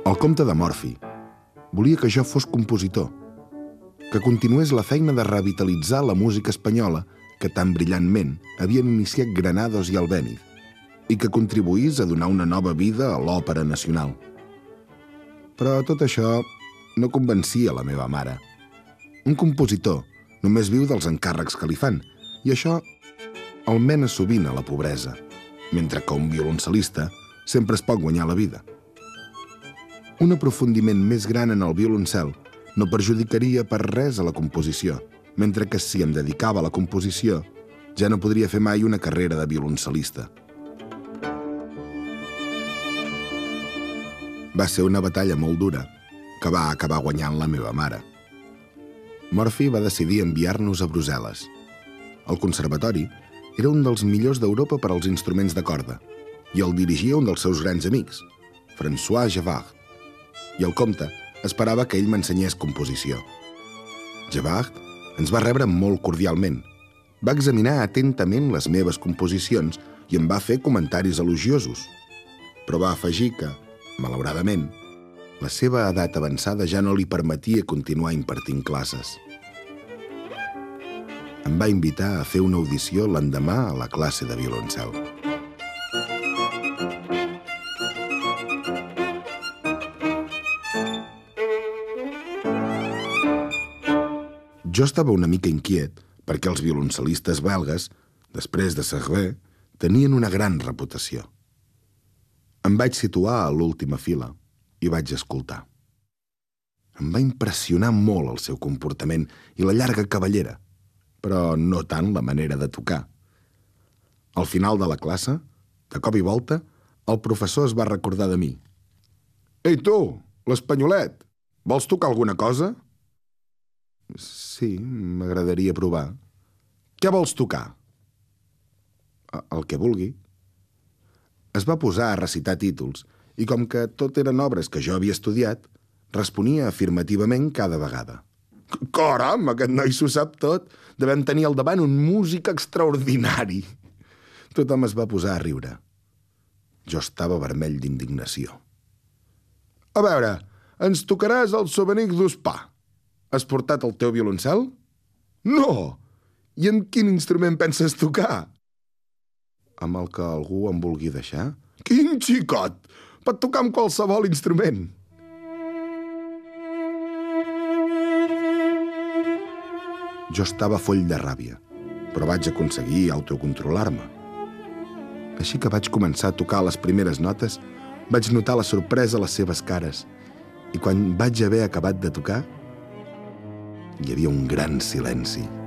El comte de Morphy volia que jo fos compositor, que continués la feina de revitalitzar la música espanyola que tan brillantment havien iniciat Granados i Albéniz i que contribuís a donar una nova vida a l'òpera nacional. Però tot això no convencia la meva mare. Un compositor només viu dels encàrrecs que li fan i això el mena sovint a la pobresa, mentre que un violoncel·lista sempre es pot guanyar la vida. Un aprofundiment més gran en el violoncel no perjudicaria per res a la composició, mentre que si em dedicava a la composició ja no podria fer mai una carrera de violoncel·lista. Va ser una batalla molt dura que va acabar guanyant la meva mare. Morphy va decidir enviar-nos a Brussel·les. El conservatori era un dels millors d'Europa per als instruments de corda i el dirigia un dels seus grans amics, François Javard, i el comte esperava que ell m'ensenyés composició. Javard ens va rebre molt cordialment. Va examinar atentament les meves composicions i em va fer comentaris elogiosos, però va afegir que, malauradament, la seva edat avançada ja no li permetia continuar impartint classes. Em va invitar a fer una audició l'endemà a la classe de violoncel. Jo estava una mica inquiet perquè els violoncel·listes belgues, després de Servet, tenien una gran reputació. Em vaig situar a l'última fila i vaig escoltar. Em va impressionar molt el seu comportament i la llarga cabellera, però no tant la manera de tocar. Al final de la classe, de cop i volta, el professor es va recordar de mi. «Ei, tu, l'espanyolet, vols tocar alguna cosa?» «Sí, m'agradaria provar». «Què vols tocar?» «El que vulgui». Es va posar a recitar títols i com que tot eren obres que jo havia estudiat, responia afirmativament cada vegada. «Caram, aquest noi s'ho sap tot! Devem tenir al davant un músic extraordinari!» Tothom es va posar a riure. Jo estava vermell d'indignació. «A veure, ens tocaràs el Souvenir d'Uspà. Has portat el teu violoncel?» «No! I en quin instrument penses tocar?» «Amb el que algú em vulgui deixar». «Quin xicot! Pot tocar amb qualsevol instrument!» Jo estava foll de ràbia, però vaig aconseguir autocontrolar-me. Així que vaig començar a tocar les primeres notes, vaig notar la sorpresa a les seves cares i quan vaig haver acabat de tocar, hi havia un gran silenci.